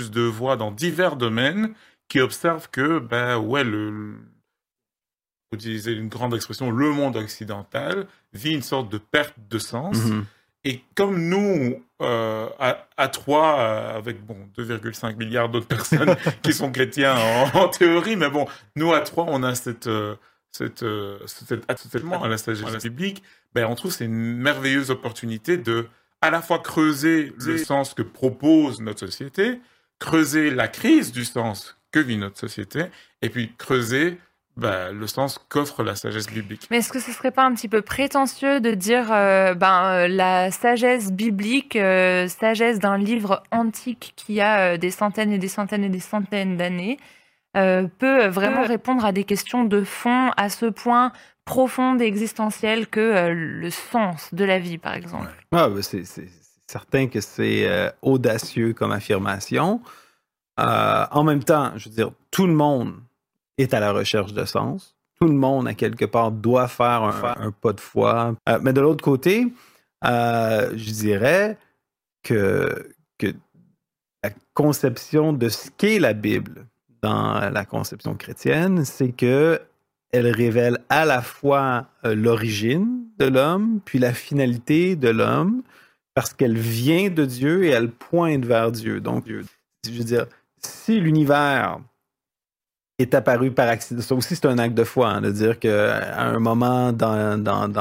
de voix dans divers domaines qui observent que, vous utilisez une grande expression, le monde occidental vit une sorte de perte de sens. Mhm. Et comme nous, à Troyes, avec 2,5 milliards d'autres personnes qui sont chrétiens en théorie, mais bon, nous à Troyes, on a cet attachement à la sagesse biblique, on trouve que c'est une merveilleuse opportunité de à la fois creuser le sens que propose notre société, creuser la crise du sens que vit notre société, et puis creuser le sens qu'offre la sagesse biblique. Mais est-ce que ce serait pas un petit peu prétentieux de dire la sagesse biblique, sagesse d'un livre antique qui a des centaines et des centaines et des centaines d'années, peut vraiment répondre à des questions de fond à ce point profond et existentiel que le sens de la vie, par exemple? C'est certain que c'est audacieux comme affirmation. En même temps, je veux dire, tout le monde est à la recherche de sens. Tout le monde, à quelque part, doit faire un pas de foi. Mais de l'autre côté, je dirais que la conception de ce qu'est la Bible dans la conception chrétienne, c'est que elle révèle à la fois l'origine de l'homme, puis la finalité de l'homme, parce qu'elle vient de Dieu et elle pointe vers Dieu. Donc, je veux dire, si l'univers est apparu par accident, ça aussi c'est un acte de foi, de dire qu'à un moment dans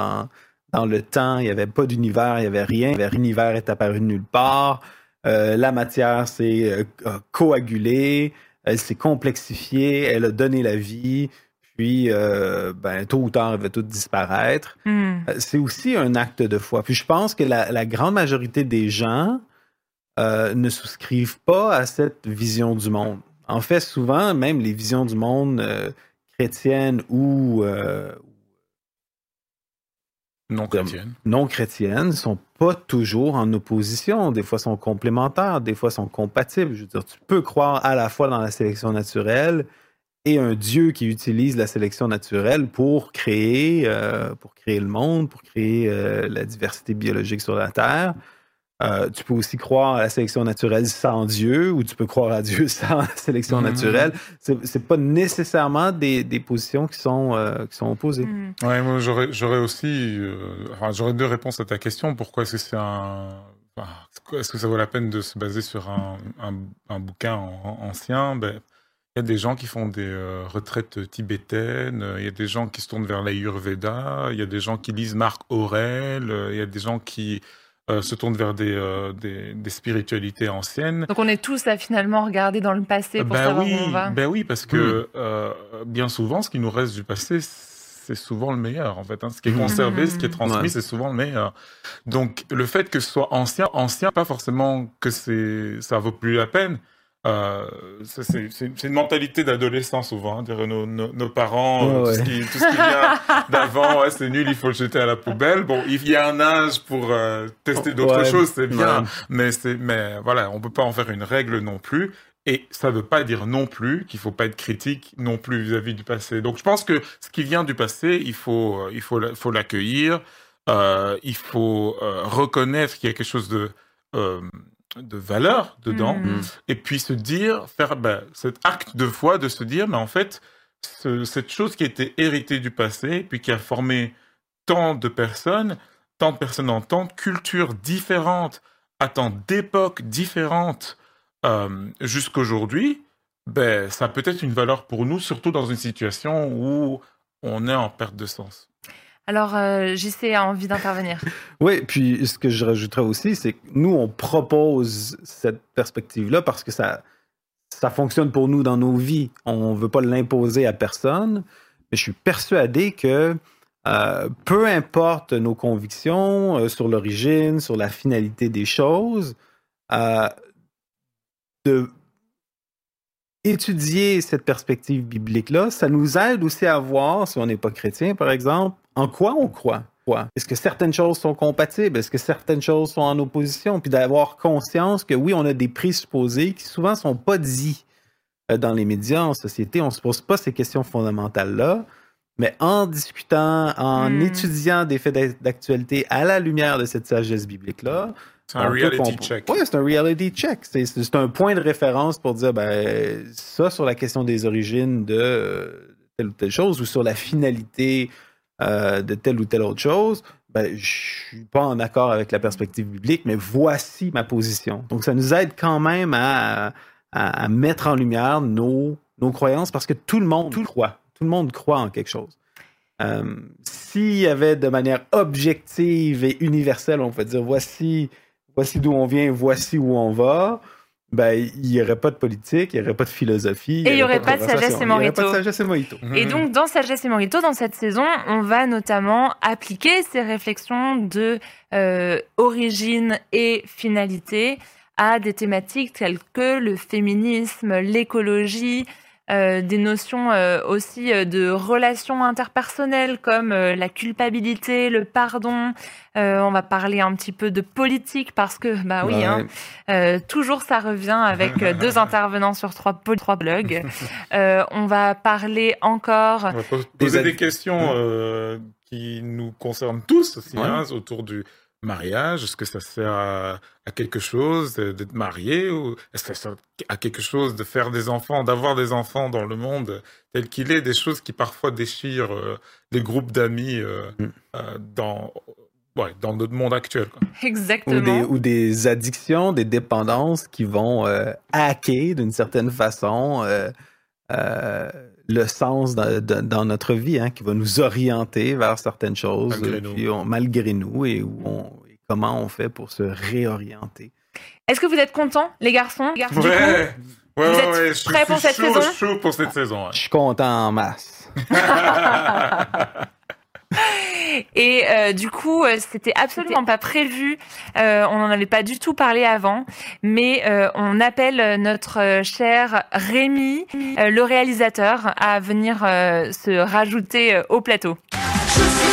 le temps, il n'y avait pas d'univers, il n'y avait rien, l'univers est apparu de nulle part, la matière s'est coagulée, elle s'est complexifiée, elle a donné la vie, puis tôt ou tard, elle va tout disparaître. C'est aussi un acte de foi. Puis je pense que la grande majorité des gens ne souscrivent pas à cette vision du monde. En fait, souvent, même les visions du monde chrétiennes ou non chrétiennes sont pas toujours en opposition. Des fois, sont complémentaires, des fois, sont compatibles. Je veux dire, tu peux croire à la fois dans la sélection naturelle et un Dieu qui utilise la sélection naturelle pour créer le monde, pour créer la diversité biologique sur la Terre. Tu peux aussi croire à la sélection naturelle sans Dieu, ou tu peux croire à Dieu sans la sélection naturelle. C'est pas nécessairement des positions qui sont opposées. Ouais, moi j'aurais aussi, j'aurais deux réponses à ta question. Pourquoi est-ce que est-ce que ça vaut la peine de se baser sur un bouquin ancien? Il y a des gens qui font des retraites tibétaines, il y a des gens qui se tournent vers l'Ayurveda, il y a des gens qui lisent Marc Aurèle, il y a des gens qui se tournent vers des spiritualités anciennes. Donc on est tous à finalement regarder dans le passé pour savoir où on va. Oui, parce que bien souvent, ce qui nous reste du passé, c'est souvent le meilleur, en fait. Ce qui est conservé, ce qui est transmis, c'est souvent le meilleur. Donc le fait que ce soit ancien, pas forcément que ça vaut plus la peine. C'est une mentalité d'adolescent souvent, nos parents, tout ce qui vient d'avant, c'est nul, il faut le jeter à la poubelle. Bon, il y a un âge pour tester d'autres choses, c'est bien, mais voilà, on peut pas en faire une règle non plus. Et ça veut pas dire non plus qu'il faut pas être critique non plus vis-à-vis du passé. Donc je pense que ce qui vient du passé, il faut l'accueillir, il faut reconnaître qu'il y a quelque chose de valeur dedans, et puis se dire, faire cet acte de foi, de se dire, mais en fait, cette chose qui a été héritée du passé, puis qui a formé tant de personnes en tant de cultures différentes, à tant d'époques différentes, jusqu'aujourd'hui, ça peut être une valeur pour nous, surtout dans une situation où on est en perte de sens. Alors, JC a envie d'intervenir. Oui, puis ce que je rajouterais aussi, c'est que nous, on propose cette perspective-là parce que ça fonctionne pour nous dans nos vies. On ne veut pas l'imposer à personne, mais je suis persuadé que peu importe nos convictions sur l'origine, sur la finalité des choses, de étudier cette perspective biblique-là, ça nous aide aussi à voir, si on n'est pas chrétien, par exemple, en quoi on croit. Est-ce que certaines choses sont compatibles? Est-ce que certaines choses sont en opposition? Puis d'avoir conscience que oui, on a des présupposés qui souvent ne sont pas dits dans les médias, en société. On ne se pose pas ces questions fondamentales-là. Mais en discutant, en étudiant des faits d'actualité à la lumière de cette sagesse biblique-là, C'est un reality check. Oui, c'est un reality check. C'est un point de référence pour dire, ça sur la question des origines de telle ou telle chose ou sur la finalité de telle ou telle autre chose, je suis pas en accord avec la perspective biblique, mais voici ma position. Donc, ça nous aide quand même à mettre en lumière nos croyances parce que tout le monde croit. Tout le monde croit en quelque chose. S'il y avait de manière objective et universelle, on peut dire voici d'où on vient, voici où on va, il n'y aurait pas de politique, il n'y aurait pas de philosophie. Et il n'y aurait pas de sagesse et Morito. Et donc, dans Sagesse et Morito, dans cette saison, on va notamment appliquer ces réflexions de origine et finalité à des thématiques telles que le féminisme, l'écologie, des notions aussi de relations interpersonnelles comme la culpabilité, le pardon. On va parler un petit peu de politique parce que, toujours ça revient avec 2 intervenants sur 3 blogs. On va parler encore... On va poser des questions qui nous concernent tous aussi, autour du mariage. Est-ce que ça sert à quelque chose d'être marié ou est-ce que ça sert à quelque chose de faire des enfants, d'avoir des enfants dans le monde tel qu'il est, des choses qui parfois déchirent les groupes d'amis dans notre monde actuel, quoi. Exactement. Ou des addictions, des dépendances qui vont hacker d'une certaine façon le sens dans notre vie, qui va nous orienter vers certaines choses malgré nous et comment on fait pour se réorienter. Est-ce que vous êtes contents, les garçons? Vous êtes prêts pour cette saison? Je suis chaud pour cette saison. Je suis content en masse. Et du coup, c'était absolument pas prévu. On n'en avait pas du tout parlé avant, mais on appelle notre cher Rémi, le réalisateur, à venir se rajouter au plateau.